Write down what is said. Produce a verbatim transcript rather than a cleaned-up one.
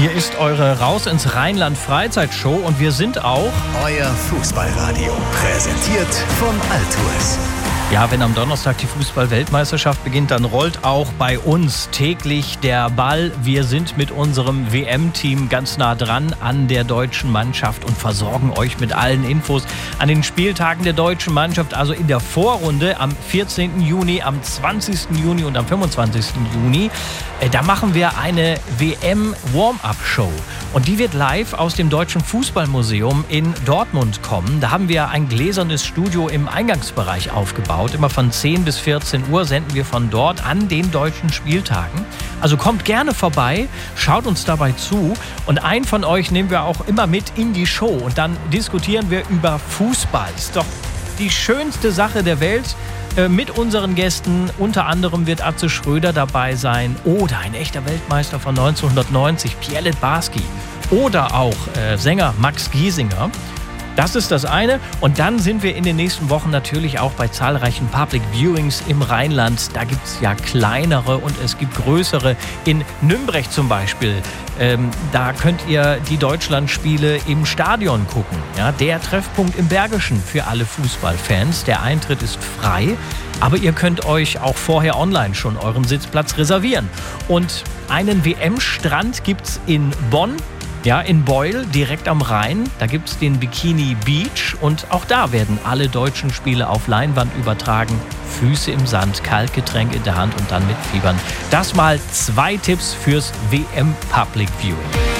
Hier ist eure Raus ins Rheinland Freizeitshow und wir sind auch euer Fußballradio, präsentiert von Altours. Ja, wenn am Donnerstag die Fußball-Weltmeisterschaft beginnt, dann rollt auch bei uns täglich der Ball. Wir sind mit unserem W M-Team ganz nah dran an der deutschen Mannschaft und versorgen euch mit allen Infos an den Spieltagen der deutschen Mannschaft. Also in der Vorrunde am vierzehnten Juni, am zwanzigsten Juni und am fünfundzwanzigsten Juni. Äh, da machen wir eine W M-Warm-Up-Show. Und die wird live aus dem Deutschen Fußballmuseum in Dortmund kommen. Da haben wir ein gläsernes Studio im Eingangsbereich aufgebaut. Immer von zehn bis vierzehn Uhr senden wir von dort an den deutschen Spieltagen. Also kommt gerne vorbei, schaut uns dabei zu. Und einen von euch nehmen wir auch immer mit in die Show. Und dann diskutieren wir über Fußball. Ist doch die schönste Sache der Welt. Mit unseren Gästen, unter anderem wird Atze Schröder dabei sein oder ein echter Weltmeister von neunzehnhundertneunzig, Pierre Littbarski oder auch äh, Sänger Max Giesinger. Das ist das eine. Und dann sind wir in den nächsten Wochen natürlich auch bei zahlreichen Public Viewings im Rheinland. Da gibt es ja kleinere und es gibt größere. In Nürnberg zum Beispiel. Ähm, da könnt ihr die Deutschlandspiele im Stadion gucken. Ja, der Treffpunkt im Bergischen für alle Fußballfans. Der Eintritt ist frei. Aber ihr könnt euch auch vorher online schon euren Sitzplatz reservieren. Und einen W M-Strand gibt es in Bonn. Ja, in Beul, direkt am Rhein, da gibt es den Bikini Beach und auch da werden alle deutschen Spiele auf Leinwand übertragen. Füße im Sand, Kaltgetränk in der Hand und dann mitfiebern. Das mal zwei Tipps fürs W M Public Viewing.